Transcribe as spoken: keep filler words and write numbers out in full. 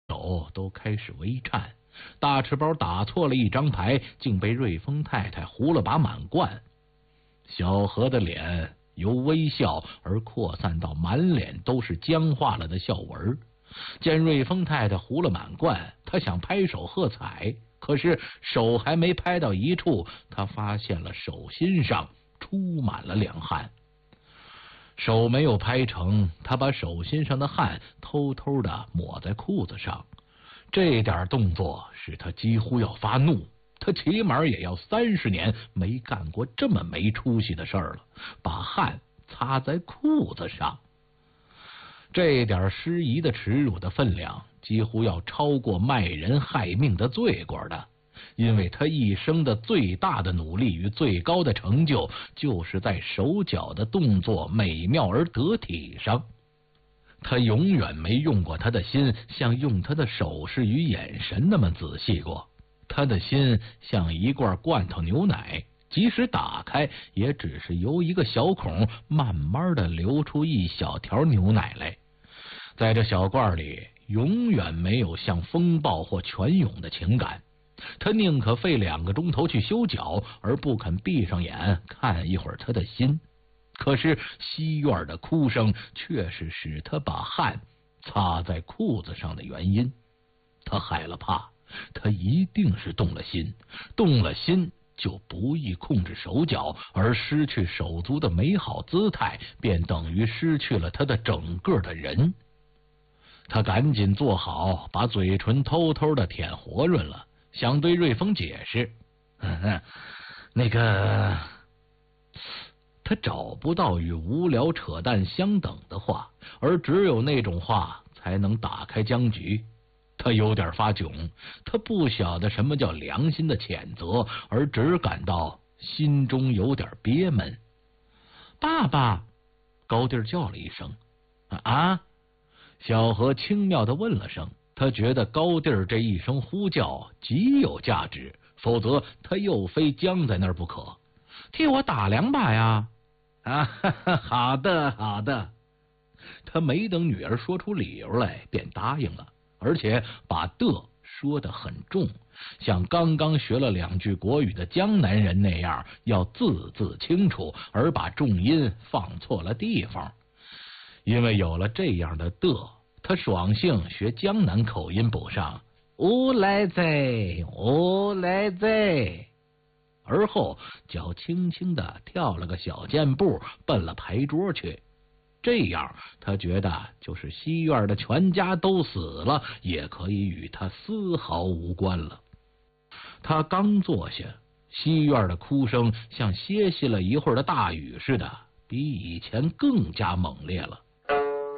手都开始微颤。大赤包打错了一张牌，竟被瑞丰太太胡了把满贯。小何的脸由微笑而扩散到满脸都是僵化了的笑纹。见瑞丰太太胡了满贯，他想拍手喝彩，可是手还没拍到一处，他发现了手心上出满了凉汗。手没有拍成，他把手心上的汗偷偷的抹在裤子上。这点动作使他几乎要发怒，他起码也要三十年没干过这么没出息的事儿了，把汗擦在裤子上。这点失仪的耻辱的分量几乎要超过卖人害命的罪过的，因为他一生的最大的努力与最高的成就，就是在手脚的动作美妙而得体上。他永远没用过他的心像用他的手势与眼神那么仔细过。他的心像一罐罐头牛奶，即使打开，也只是由一个小孔慢慢的流出一小条牛奶来。在这小罐里，永远没有像风暴或泉涌的情感。他宁可费两个钟头去修脚，而不肯闭上眼看一会儿他的心。可是西院的哭声却是使他把汗擦在裤子上的原因。他害了怕，他一定是动了心，动了心就不易控制手脚，而失去手足的美好姿态，便等于失去了他的整个的人。他赶紧坐好，把嘴唇偷偷的舔活润了，想对瑞丰解释。呵呵，那个，他找不到与无聊扯淡相等的话，而只有那种话才能打开僵局。他有点发窘，他不晓得什么叫良心的谴责，而只感到心中有点憋闷。爸爸，高弟叫了一声。啊！小何轻妙地问了声，他觉得高弟这一声呼叫极有价值，否则他又非僵在那儿不可。替我打两把呀！啊，哈哈，好的好的。他没等女儿说出理由来，便答应了，而且把的说得很重，像刚刚学了两句国语的江南人那样，要字字清楚，而把重音放错了地方。因为有了这样的的，他爽性学江南口音补上我来在我来在，而后脚轻轻地跳了个小箭步，奔了牌桌去。这样他觉得就是西院的全家都死了，也可以与他丝毫无关了。他刚坐下，西院的哭声像歇息了一会儿的大雨似的，比以前更加猛烈了。